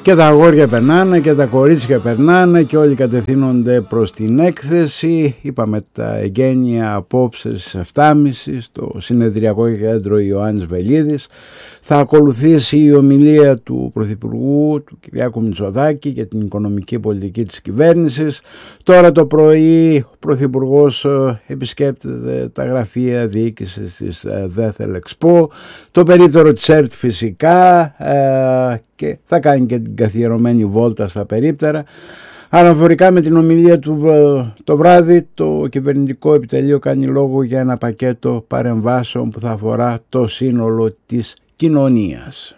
Και τα αγόρια περνάνε και τα κορίτσια περνάνε και όλοι κατευθύνονται προς την έκθεση. Είπαμε τα εγγένεια απόψε στις 7.30 στο συνεδριακό κέντρο Ιωάννης Βελίδης. Θα ακολουθήσει η ομιλία του Πρωθυπουργού, του Κυριάκου Μητσοτάκη, για την οικονομική πολιτική της κυβέρνησης. Τώρα το πρωί ο Πρωθυπουργός επισκέπτεται τα γραφεία διοίκησης της Δέθελ Εξπό, το περίπτερο της ΕΡΤ φυσικά, και θα κάνει και την καθιερωμένη βόλτα στα περίπτερα. Αναφορικά με την ομιλία του το βράδυ, το κυβερνητικό επιτελείο κάνει λόγο για ένα πακέτο παρεμβάσεων που θα αφορά το σύνολο της κοινωνίας.